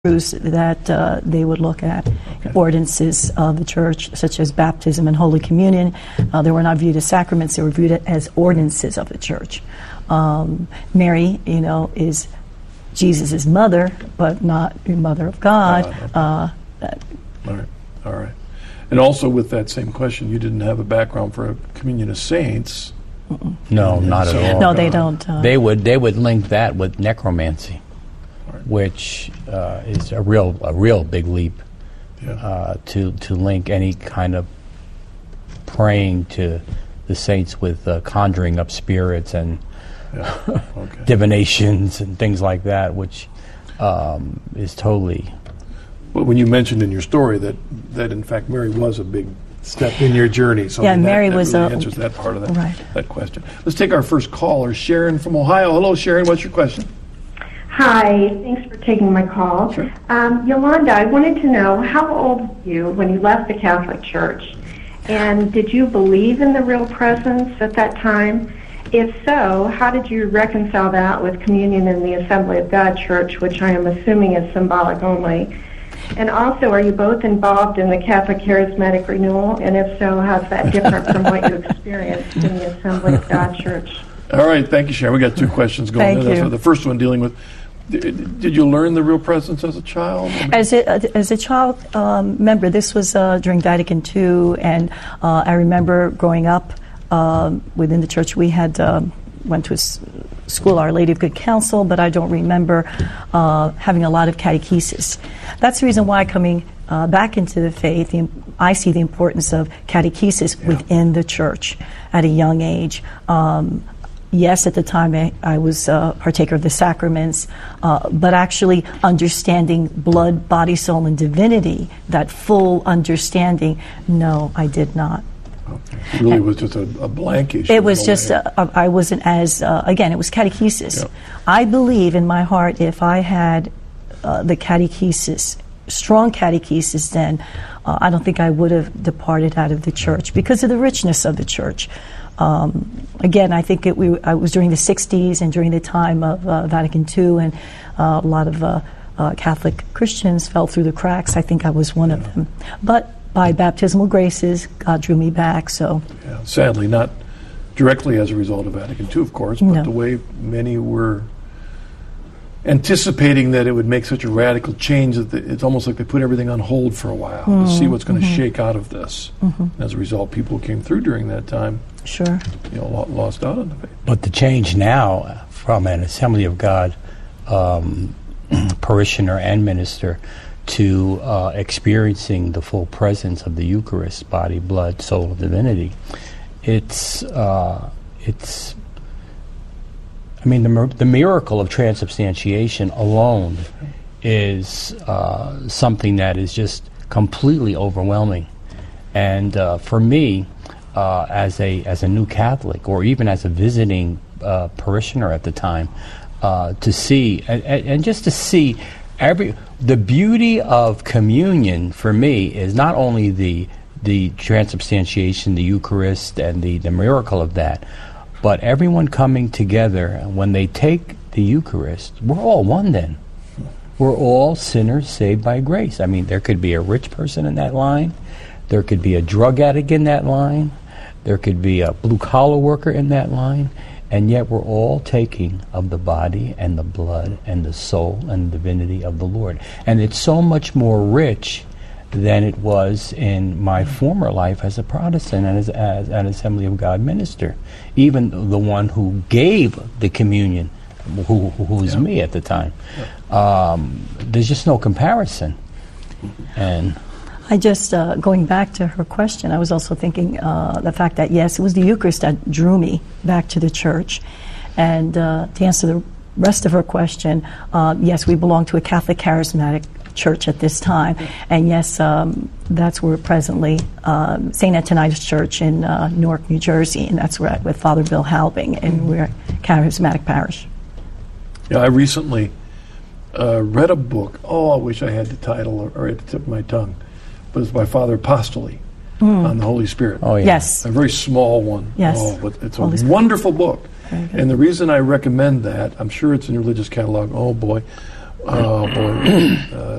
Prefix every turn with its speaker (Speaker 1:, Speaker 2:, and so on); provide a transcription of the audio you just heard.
Speaker 1: that they would look at. Okay. Ordinances of the church, such as baptism and Holy Communion, they were not viewed as sacraments, they were viewed as ordinances of the church. Mary, is Jesus' mother, but not the mother of God.
Speaker 2: All right. And also with that same question, you didn't have a background for a communion of saints.
Speaker 3: No, not at all.
Speaker 1: No, they don't.
Speaker 3: They would link that with necromancy, which is a real big leap to link any kind of praying to the saints with conjuring up spirits and divinations and things like that, which is totally.
Speaker 2: Well, when you mentioned in your story that in fact Mary was a big step in your journey, so
Speaker 1: Mary
Speaker 2: that
Speaker 1: was
Speaker 2: really answers that part of that question. Let's take our first caller, Sharon from Ohio. Hello, Sharon. What's your question?
Speaker 4: Hi, thanks for taking my call.
Speaker 2: Sure.
Speaker 4: Yolanda, I wanted to know, how old were you when you left the Catholic Church? And did you believe in the real presence at that time? If so, how did you reconcile that with communion in the Assembly of God Church, which I am assuming is symbolic only? And also, are you both involved in the Catholic Charismatic Renewal? And if so, how's that different from what you experienced in the Assembly of God Church?
Speaker 2: All right, thank you, Sharon. We got two questions going.
Speaker 1: Thank you.
Speaker 2: So the first one dealing with, did you learn the real presence as a child?
Speaker 1: As a child member, this was during Vatican II, and I remember growing up within the church. We had went to a school, Our Lady of Good Counsel, but I don't remember having a lot of catechesis. That's the reason why coming back into the faith, I see the importance of catechesis within the church at a young age. Yes, at the time I was partaker of the sacraments, but actually understanding blood, body, soul, and divinity, that full understanding, no, I did not.
Speaker 2: Okay. It really was just a blank issue.
Speaker 1: It was just, I wasn't as, again, it was catechesis.
Speaker 2: Yep.
Speaker 1: I believe in my heart if I had the catechesis, strong catechesis, then I don't think I would have departed out of the church because of the richness of the church. Again, I think I was during the 60s and during the time of Vatican II, and a lot of Catholic Christians fell through the cracks. I think I was one of them. But by baptismal graces, God drew me back. So,
Speaker 2: sadly, not directly as a result of Vatican II, of course, but the way many were anticipating that it would make such a radical change that it's almost like they put everything on hold for a while to see what's going to shake out of this. And as a result, people who came through during that time, lost out on the faith.
Speaker 3: But the change now from an Assembly of God parishioner and minister to experiencing the full presence of the Eucharist, body, blood, soul, divinity, it's I mean, the miracle of transubstantiation alone is something that is just completely overwhelming. And for me, as a new Catholic, or even as a visiting parishioner at the time, to see and just to see the beauty of communion for me is not only the transubstantiation, the Eucharist, and the miracle of that, but everyone coming together. When they take the Eucharist, we're all one then. We're all sinners saved by grace. I mean, there could be a rich person in that line. There could be a drug addict in that line. There could be a blue-collar worker in that line. And yet we're all taking of the body and the blood and the soul and the divinity of the Lord. And it's so much more rich than it was in my former life as a Protestant and as an Assembly of God minister. Even the one who gave the communion, who was me at the time. There's just no comparison. And
Speaker 1: I just, going back to her question, I was also thinking the fact that, yes, it was the Eucharist that drew me back to the church. And to answer the rest of her question, yes, we belong to a Catholic Charismatic Church at this time. And yes, that's where presently St. Antonius Church in Newark, New Jersey, and that's where with Father Bill Halbing, and we're a Charismatic parish.
Speaker 2: Yeah, I recently read a book. I wish I had the title or at the tip of my tongue. But it's by Father Apostoli on the Holy Spirit.
Speaker 3: Oh, yeah.
Speaker 1: Yes.
Speaker 2: A very small one.
Speaker 1: Yes.
Speaker 2: But it's a wonderful book. And the reason I recommend that, I'm sure it's in your religious catalog, oh boy, Oh boy,